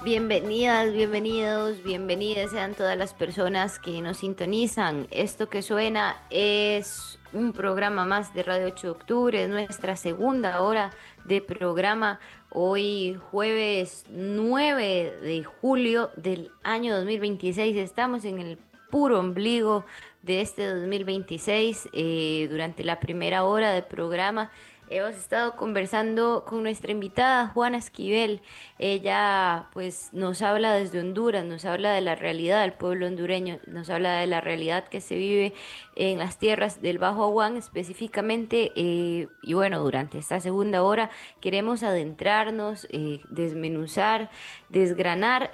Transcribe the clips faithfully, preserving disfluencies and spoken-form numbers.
Bienvenidas, bienvenidos, bienvenidas sean todas las personas que nos sintonizan. Esto que suena es un programa más de Radio ocho de octubre, es nuestra segunda hora de programa. Hoy jueves nueve de julio del año dos mil veintiséis. Estamos en el puro ombligo de este dos mil veintiséis. Eh, durante la primera hora del programa hemos estado conversando con nuestra invitada Juana Esquivel. Ella pues nos habla desde Honduras, nos habla de la realidad del pueblo hondureño, nos habla de la realidad que se vive en las tierras del Bajo Aguán específicamente. Eh, y bueno, durante esta segunda hora queremos adentrarnos, eh, desmenuzar, desgranar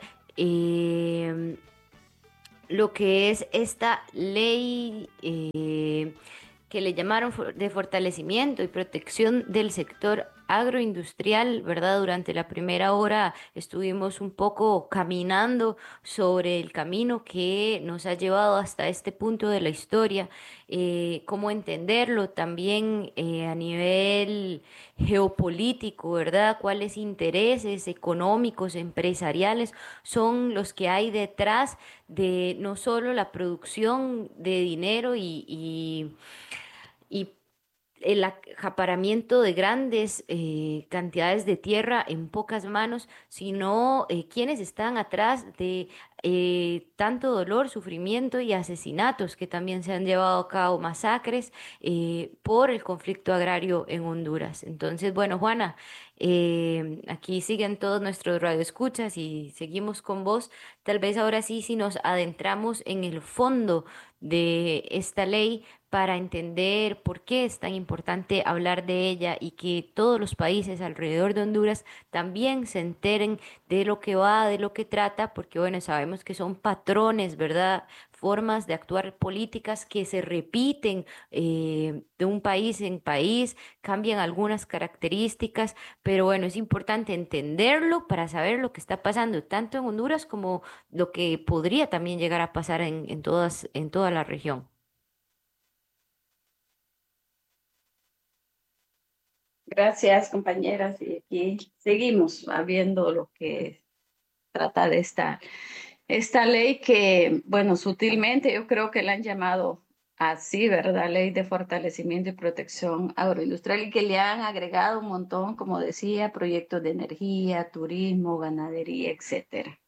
eh, lo que es esta ley eh, que le llamaron for- de fortalecimiento y protección del sector agroindustrial, ¿verdad? Durante la primera hora estuvimos un poco caminando sobre el camino que nos ha llevado hasta este punto de la historia, eh, cómo entenderlo también eh, a nivel geopolítico, ¿verdad? ¿Cuáles intereses económicos, empresariales son los que hay detrás de no solo la producción de dinero y, y y el acaparamiento de grandes eh, cantidades de tierra en pocas manos, sino eh, quienes están atrás de eh, tanto dolor, sufrimiento y asesinatos que también se han llevado a cabo, masacres eh, por el conflicto agrario en Honduras. Entonces, bueno, Juana, eh, aquí siguen todos nuestros radioescuchas y seguimos con vos. Tal vez ahora sí, si nos adentramos en el fondo de esta ley para entender por qué es tan importante hablar de ella y que todos los países alrededor de Honduras también se enteren de lo que va, de lo que trata, porque bueno, sabemos que son patrones, ¿verdad? Formas de actuar políticas que se repiten eh, de un país en país, cambian algunas características, pero bueno, es importante entenderlo para saber lo que está pasando tanto en Honduras como lo que podría también llegar a pasar en, en todas, en toda la región. Gracias, compañeras. Y aquí seguimos viendo lo que trata de esta, esta ley que, bueno, sutilmente yo creo que la han llamado así, ¿verdad? Ley de fortalecimiento y protección agroindustrial y que le han agregado un montón, como decía, proyectos de energía, turismo, ganadería, etcétera.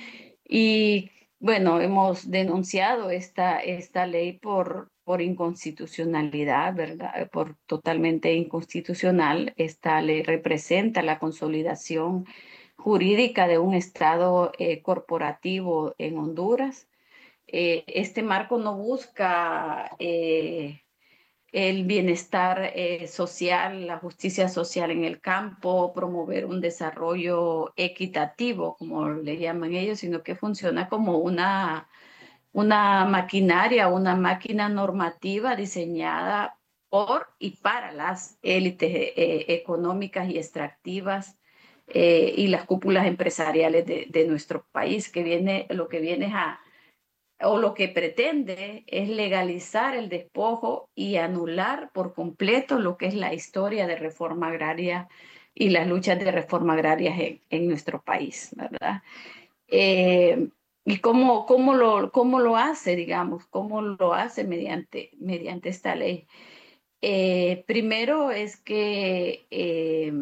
Y bueno, hemos denunciado esta, esta ley por, por inconstitucionalidad, ¿verdad? Por totalmente inconstitucional. Esta ley representa la consolidación jurídica de un Estado eh, corporativo en Honduras. Eh, este marco no busca eh, el bienestar eh, social, la justicia social en el campo, promover un desarrollo equitativo, como le llaman ellos, sino que funciona como una, una maquinaria, una máquina normativa diseñada por y para las élites eh, económicas y extractivas eh, y las cúpulas empresariales de, de nuestro país, que viene, lo que viene a o lo que pretende es legalizar el despojo y anular por completo lo que es la historia de reforma agraria y las luchas de reforma agraria en, en nuestro país, ¿verdad? Eh, ¿Y cómo, cómo, lo, cómo lo hace, digamos? ¿Cómo lo hace mediante, mediante esta ley? Eh, primero es que eh,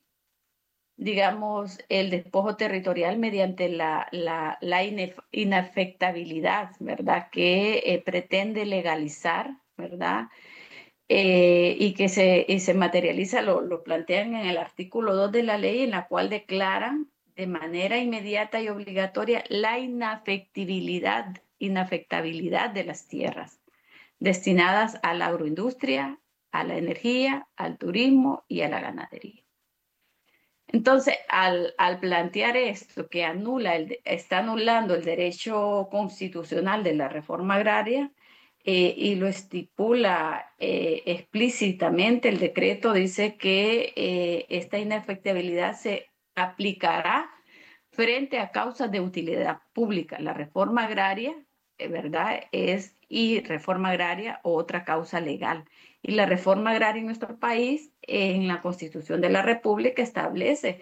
digamos, el despojo territorial mediante la, la, la inafectabilidad, ¿verdad? Que eh, pretende legalizar, ¿verdad? Eh, y que se, y se materializa, lo, lo plantean en el artículo dos de la ley, en la cual declaran de manera inmediata y obligatoria la inafectibilidad, inafectabilidad de las tierras destinadas a la agroindustria, a la energía, al turismo y a la ganadería. Entonces, al, al plantear esto, que anula el, está anulando el derecho constitucional de la reforma agraria eh, y lo estipula eh, explícitamente, el decreto dice que eh, esta inafectabilidad se aplicará frente a causas de utilidad pública. La reforma agraria, eh, ¿verdad? Es y reforma agraria o otra causa legal. Y la reforma agraria en nuestro país, en la Constitución de la República, establece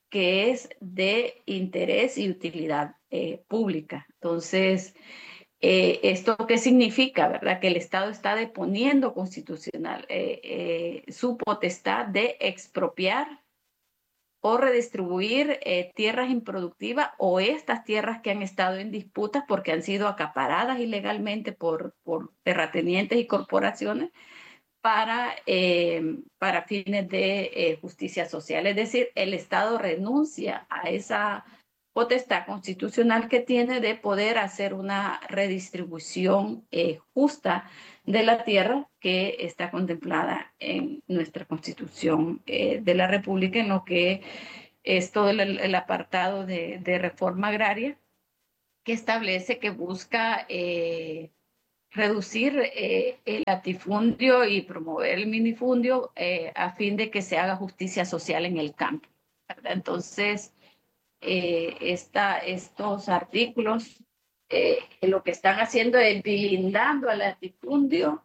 que es de interés y utilidad eh, pública. Entonces, eh, ¿esto qué significa, verdad? Que el Estado está deponiendo constitucional eh, eh, su potestad de expropiar o redistribuir eh, tierras improductivas o estas tierras que han estado en disputas porque han sido acaparadas ilegalmente por, por terratenientes y corporaciones para, eh, para fines de eh, justicia social. Es decir, el Estado renuncia a esa potestad constitucional que tiene de poder hacer una redistribución eh, justa de la tierra que está contemplada en nuestra Constitución eh, de la República, en lo que es todo el, el apartado de, de reforma agraria que establece que busca eh, reducir eh, el latifundio y promover el minifundio eh, a fin de que se haga justicia social en el campo, ¿verdad? Entonces, eh, esta, estos artículos eh, lo que están haciendo es blindando al latifundio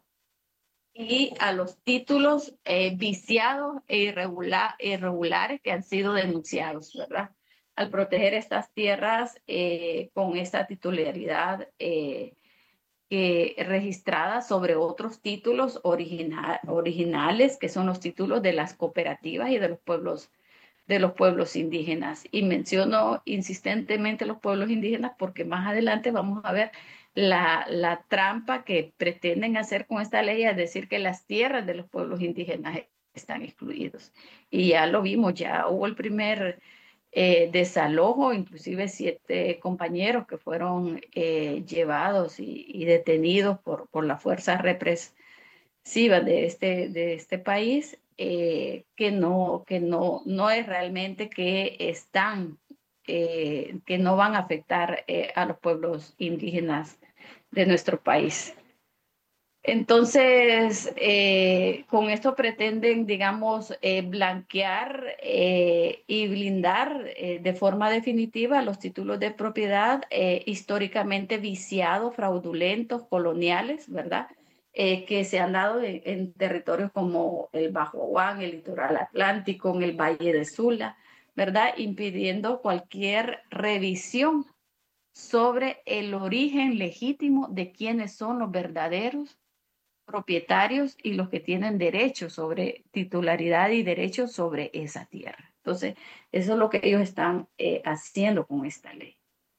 y a los títulos eh, viciados e irregular, irregulares que han sido denunciados, ¿verdad? Al proteger estas tierras eh, con esta titularidad eh, que registrada sobre otros títulos original, originales, que son los títulos de las cooperativas y de los pueblos de los pueblos indígenas. Y menciono insistentemente los pueblos indígenas porque más adelante vamos a ver la, la trampa que pretenden hacer con esta ley, es decir, que las tierras de los pueblos indígenas están excluidos. Y ya lo vimos, ya hubo el primer eh, desalojo, inclusive siete compañeros que fueron eh, llevados y, y detenidos por, por las fuerzas represivas de este, de este país, eh, que, no, que no, no es realmente que están, eh, que no van a afectar eh, a los pueblos indígenas de nuestro país. Entonces, eh, con esto pretenden, digamos, eh, blanquear eh, y blindar eh, de forma definitiva los títulos de propiedad eh, históricamente viciados, fraudulentos, coloniales, ¿verdad? Eh, que se han dado en, en territorios como el Bajo Aguán, el litoral atlántico, en el Valle de Sula, ¿verdad? Impidiendo cualquier revisión sobre el origen legítimo de quiénes son los verdaderos propietarios y los que tienen derechos sobre titularidad y derechos sobre esa tierra. Entonces, eso es lo que ellos están eh, haciendo con esta ley.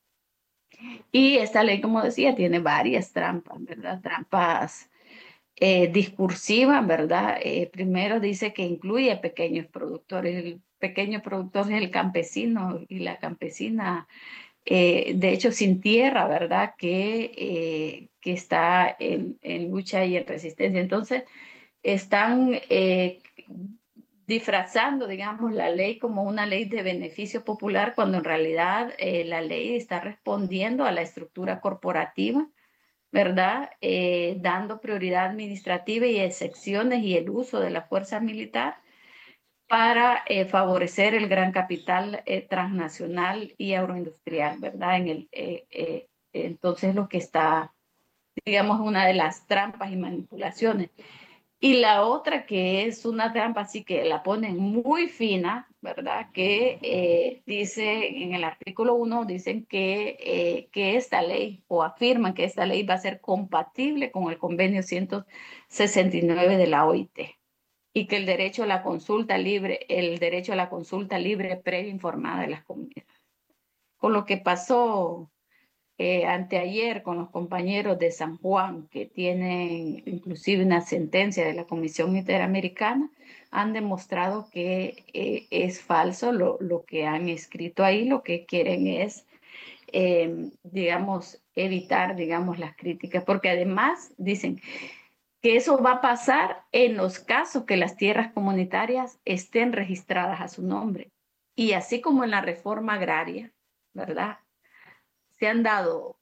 Y esta ley, como decía, tiene varias trampas, ¿verdad? Trampas eh, discursivas, ¿verdad? Eh, primero dice que incluye pequeños productores. El pequeño productor es el campesino y la campesina, eh, de hecho, sin tierra, ¿verdad? Que, eh, que está en, en, lucha y en resistencia. Entonces, están eh, disfrazando, digamos, la ley como una ley de beneficio popular, cuando en realidad eh, la ley está respondiendo a la estructura corporativa, ¿verdad? Eh, dando prioridad administrativa y excepciones y el uso de la fuerza militar para eh, favorecer el gran capital eh, transnacional y agroindustrial, ¿verdad? En el, eh, eh, entonces, lo que está, digamos, una de las trampas y manipulaciones. Y la otra que es una trampa, así que la ponen muy fina, ¿verdad? Que eh, dice en el artículo uno, dicen que, eh, que esta ley, o afirman que esta ley va a ser compatible con el convenio ciento sesenta y nueve de la O I T y que el derecho a la consulta libre, el derecho a la consulta libre previa informada de las comunidades. Con lo que pasó eh, anteayer con los compañeros de San Juan, que tienen inclusive una sentencia de la Comisión Interamericana, han demostrado que eh, es falso lo, lo que han escrito ahí. Lo que quieren es, eh, digamos, evitar, digamos, las críticas, porque además dicen que eso va a pasar en los casos que las tierras comunitarias estén registradas a su nombre. Y así como en la reforma agraria, ¿verdad? Se han dado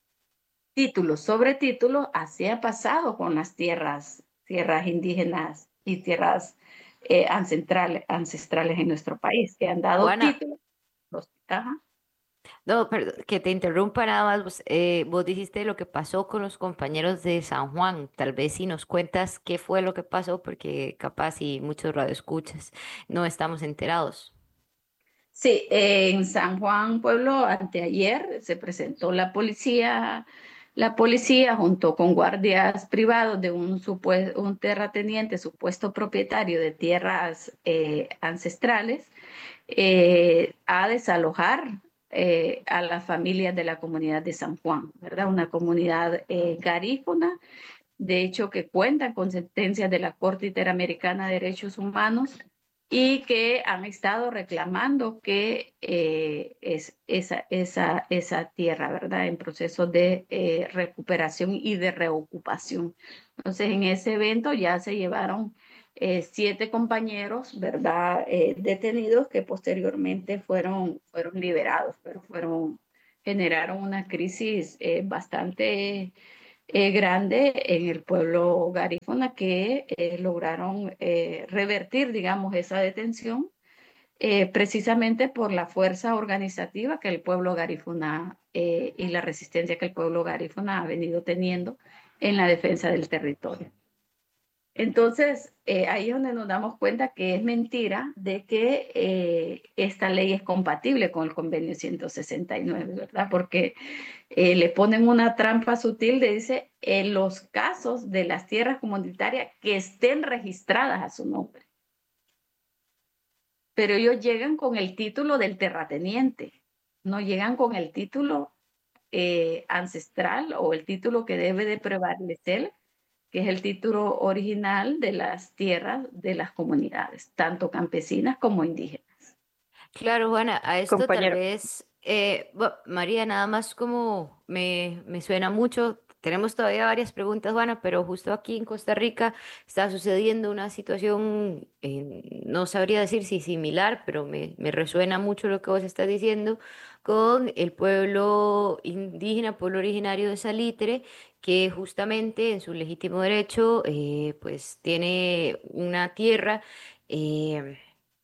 títulos sobre títulos, así ha pasado con las tierras, tierras indígenas y tierras eh, ancestrales, ancestrales en nuestro país, que han dado Juana, títulos. Los, ajá. no, perdón, que te interrumpa nada más. Vos, eh, vos dijiste lo que pasó con los compañeros de San Juan. Tal vez si nos cuentas qué fue lo que pasó, porque capaz y muchos radioescuchas no estamos enterados. Sí, eh, en San Juan Pueblo, anteayer se presentó la policía, la policía junto con guardias privados de un, supue- un terrateniente, supuesto propietario de tierras eh, ancestrales, eh, a desalojar eh, a las familias de la comunidad de San Juan, ¿verdad? Una comunidad eh, garífuna, de hecho que cuenta con sentencias de la Corte Interamericana de Derechos Humanos y que han estado reclamando que eh, es esa, esa, esa tierra, ¿verdad? En proceso de eh, recuperación y de reocupación. Entonces, en ese evento ya se llevaron eh, siete compañeros, ¿verdad? Eh, detenidos que posteriormente fueron, fueron liberados, pero fueron, generaron una crisis eh, bastante eh, grande en el pueblo garífuna que eh, lograron eh, revertir, digamos, esa detención eh, precisamente por la fuerza organizativa que el pueblo garífuna eh, y la resistencia que el pueblo garífuna ha venido teniendo en la defensa del territorio. Entonces, eh, ahí es donde nos damos cuenta que es mentira de que eh, esta ley es compatible con el convenio ciento sesenta y nueve, ¿verdad? Porque eh, le ponen una trampa sutil de dice en los casos de las tierras comunitarias que estén registradas a su nombre. Pero ellos llegan con el título del terrateniente, no llegan con el título eh, ancestral o el título que debe de prevalecer, que es el título original de las tierras de las comunidades, tanto campesinas como indígenas. Claro, Juana, a esto tal Compañero. vez, eh, bu- María, nada más como me, me suena mucho, tenemos todavía varias preguntas, Juana, pero justo aquí en Costa Rica está sucediendo una situación, eh, no sabría decir si similar, pero me, me resuena mucho lo que vos estás diciendo con el pueblo indígena, pueblo originario de Salitre, que justamente en su legítimo derecho, eh, pues tiene una tierra. eh,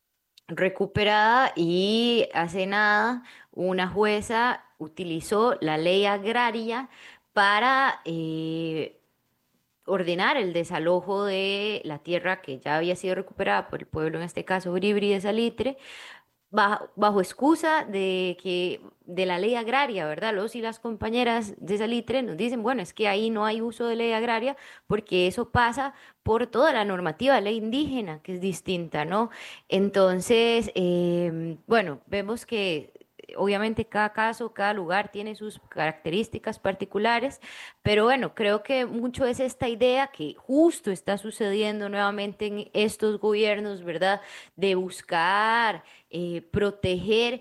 recuperada y hace nada una jueza utilizó la ley agraria para eh, ordenar el desalojo de la tierra que ya había sido recuperada por el pueblo, en este caso Bribri de Salitre, bajo, bajo excusa de que de la ley agraria, ¿verdad? Los y las compañeras de Salitre nos dicen, bueno, es que ahí no hay uso de ley agraria porque eso pasa por toda la normativa de ley indígena, que es distinta, ¿no? Entonces, em, bueno, vemos que obviamente cada caso, cada lugar tiene sus características particulares, pero bueno, creo que mucho es esta idea que justo está sucediendo nuevamente en estos gobiernos, ¿verdad? De buscar eh, proteger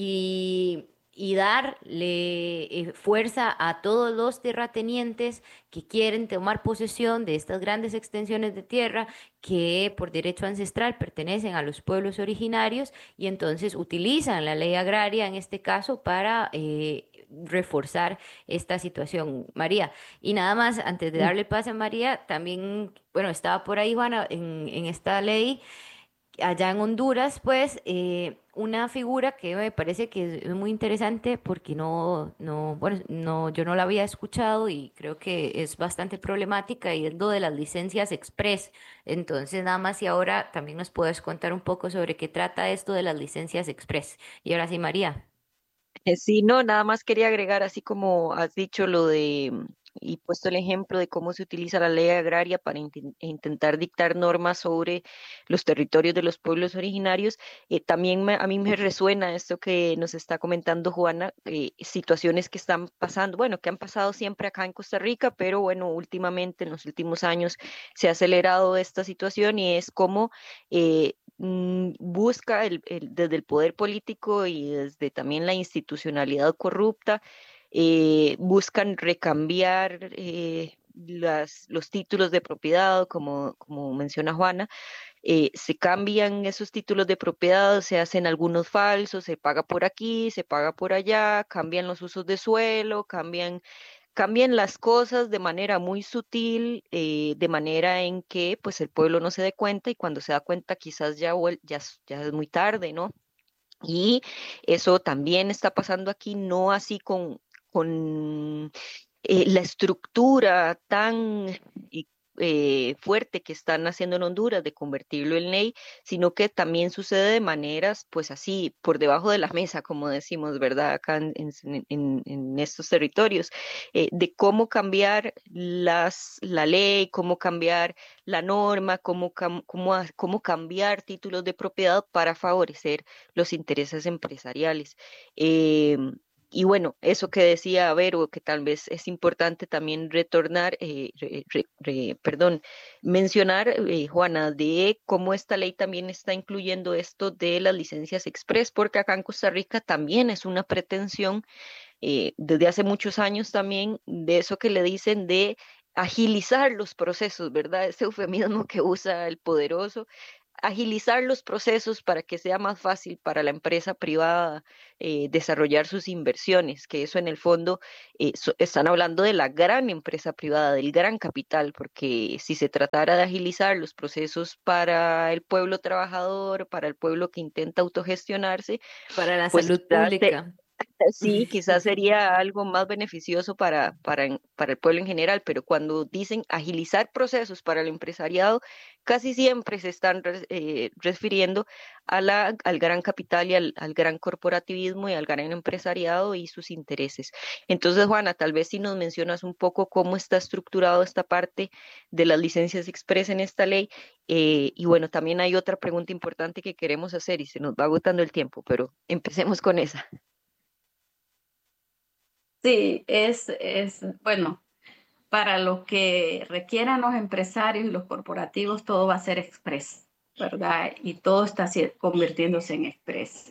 y, y darle eh, fuerza a todos los terratenientes que quieren tomar posesión de estas grandes extensiones de tierra que por derecho ancestral pertenecen a los pueblos originarios y entonces utilizan la ley agraria en este caso para eh, reforzar esta situación, María. Y nada más, antes de darle pase a María, también, bueno, estaba por ahí, Juana, en, en esta ley allá en Honduras, pues, eh, una figura que me parece que es muy interesante porque no, no, bueno, no, yo no la había escuchado y creo que es bastante problemática y es lo de las licencias express. Entonces, nada más y ahora también nos puedes contar un poco sobre qué trata esto de las licencias express. Y ahora sí, María. Eh, Sí, no, nada más quería agregar, así como has dicho lo de, mm, y puesto el ejemplo de cómo se utiliza la ley agraria para inten- intentar dictar normas sobre los territorios de los pueblos originarios, eh, también me- a mí me resuena esto que nos está comentando Juana, eh, situaciones que están pasando, bueno, que han pasado siempre acá en Costa Rica, pero bueno, últimamente en los últimos años se ha acelerado esta situación y es como eh, mm, busca el- el- desde el poder político y desde también la institucionalidad corrupta, eh, buscan recambiar eh, las, los títulos de propiedad, como, como menciona Juana, eh, se cambian esos títulos de propiedad, se hacen algunos falsos, se paga por aquí, se paga por allá, cambian los usos de suelo, cambian cambian las cosas de manera muy sutil, eh, de manera en que pues el pueblo no se dé cuenta y cuando se da cuenta quizás ya, vuel- ya, es- ya es muy tarde, ¿no? Y eso también está pasando aquí, no así con, con eh, la estructura tan, y eh, fuerte que están haciendo en Honduras de convertirlo en ley, sino que también sucede de maneras, pues así, por debajo de la mesa, como decimos, ¿verdad? Acá en, en, en- en estos territorios, eh, de cómo cambiar las, la ley, cómo cambiar la norma, cómo, cam- cómo, ha- cómo cambiar títulos de propiedad para favorecer los intereses empresariales. Em, y bueno, eso que decía Vero, que tal vez es importante también retornar, eh, re- re- re- perdón, mencionar, eh, Juana, de cómo esta ley también está incluyendo esto de las licencias express, porque acá en Costa Rica también es una pretensión, eh, desde hace muchos años también, de eso que le dicen de agilizar los procesos, ¿verdad? Ese eufemismo que usa el poderoso, agilizar los procesos para que sea más fácil para la empresa privada eh, desarrollar sus inversiones, que eso en el fondo eh, so- están hablando de la gran empresa privada, del gran capital, porque si se tratara de agilizar los procesos para el pueblo trabajador, para el pueblo que intenta autogestionarse, Para la pues salud quizás se- pública. sí, quizás sería algo más beneficioso para, para, en- para el pueblo en general, pero cuando dicen agilizar procesos para el empresariado, casi siempre se están re- eh, refiriendo a la, al gran capital y al, al gran corporativismo y al gran empresariado y sus intereses. Entonces, Juana, tal vez si nos mencionas un poco cómo está estructurado esta parte de las licencias express en esta ley. Eh, y bueno, también hay otra pregunta importante que queremos hacer y se nos va agotando el tiempo, pero empecemos con esa. Sí, es, es, bueno, para lo que requieran los empresarios y los corporativos, todo va a ser express, ¿verdad? Y todo está si- convirtiéndose en express.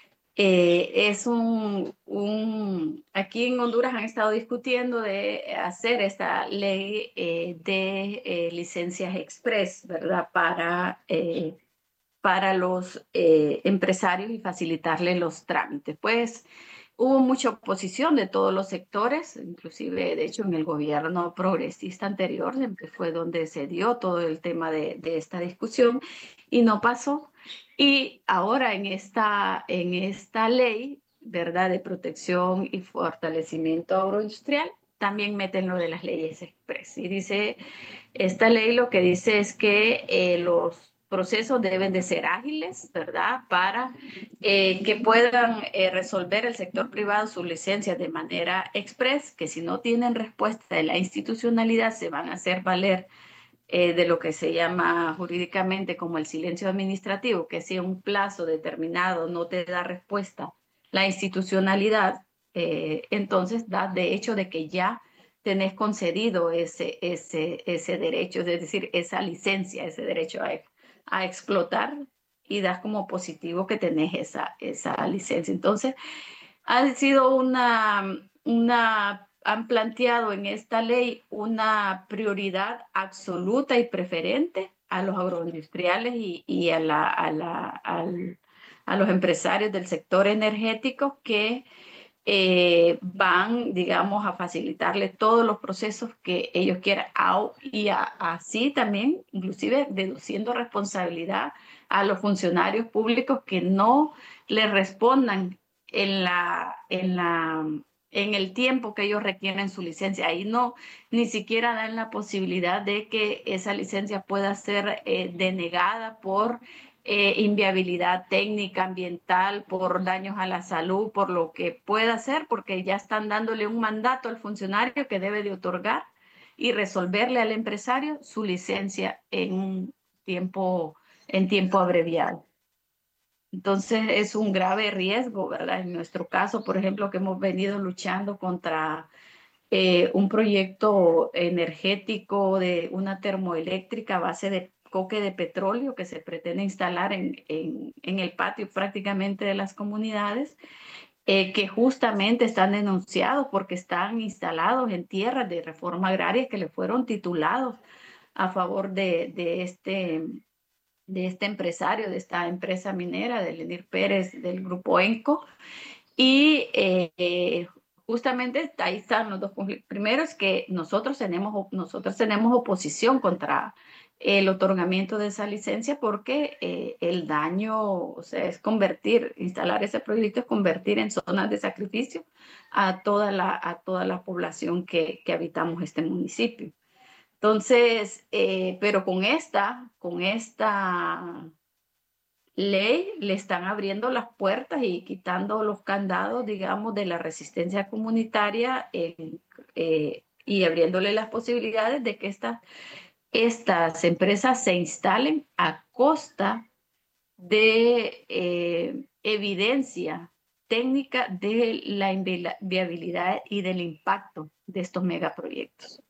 Eh, es un, un, aquí en Honduras han estado discutiendo de hacer esta ley eh, de eh, licencias express, ¿verdad? Para, eh, para los eh, empresarios y facilitarles los trámites. Pues hubo mucha oposición de todos los sectores, inclusive, de hecho, en el gobierno progresista anterior, que fue donde se dio todo el tema de, de esta discusión, y no pasó. Y ahora en esta, en esta ley, ¿verdad?, de protección y fortalecimiento agroindustrial, también meten lo de las leyes express. Y dice, esta ley lo que dice es que eh, los procesos deben de ser ágiles, ¿verdad? Para eh, que puedan eh, resolver el sector privado sus licencias de manera express, que si no tienen respuesta de la institucionalidad se van a hacer valer eh, de lo que se llama jurídicamente como el silencio administrativo, que si en un plazo determinado no te da respuesta la institucionalidad, eh, entonces da de hecho de que ya tenés concedido ese, ese, ese derecho, es decir, esa licencia, ese derecho a, a explotar y das como positivo que tenés esa, esa licencia. Entonces, ha sido una, una, han planteado en esta ley una prioridad absoluta y preferente a los agroindustriales y, y a, la, a, la, al, a los empresarios del sector energético que eh, van, digamos, a facilitarle todos los procesos que ellos quieran y a, así también, inclusive, deduciendo responsabilidad a los funcionarios públicos que no le respondan en la, en la, en el tiempo que ellos requieren su licencia. Ahí no, ni siquiera dan la posibilidad de que esa licencia pueda ser eh, denegada por eh, inviabilidad técnica, ambiental, por daños a la salud, por lo que pueda hacer, porque ya están dándole un mandato al funcionario que debe de otorgar y resolverle al empresario su licencia en un tiempo, en tiempo abreviado. Entonces es un grave riesgo, ¿verdad? En nuestro caso, por ejemplo, que hemos venido luchando contra eh, un proyecto energético de una termoeléctrica a base de coque de petróleo que se pretende instalar en, en, en el patio prácticamente de las comunidades, eh, que justamente están denunciados porque están instalados en tierras de reforma agraria que le fueron titulados a favor de, de este de este empresario, de esta empresa minera, de Lenir Pérez, del grupo ENCO. Y eh, justamente ahí están los dos conflictos. Primero es que nosotros tenemos, nosotros tenemos oposición contra el otorgamiento de esa licencia porque eh, el daño, o sea, es convertir, instalar ese proyecto es convertir en zonas de sacrificio a toda la, a toda la población que, que habitamos este municipio. Entonces, eh, pero con esta, con esta ley le están abriendo las puertas y quitando los candados, digamos, de la resistencia comunitaria eh, eh, y abriéndole las posibilidades de que estas, estas empresas se instalen a costa de eh, evidencia técnica de la viabilidad y del impacto de estos megaproyectos.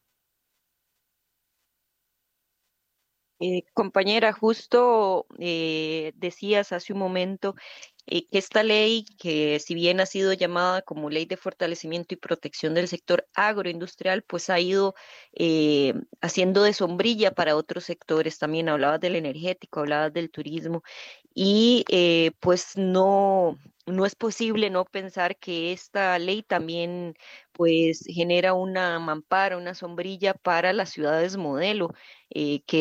Eh, compañera, justo eh, decías hace un momento eh, que esta ley, que si bien ha sido llamada como Ley de Fortalecimiento y Protección del Sector Agroindustrial, pues ha ido eh, haciendo de sombrilla para otros sectores. También hablabas del energético, hablabas del turismo y eh, pues no, no es posible no pensar que esta ley también pues genera una mampara, una sombrilla para las ciudades modelo, eh, que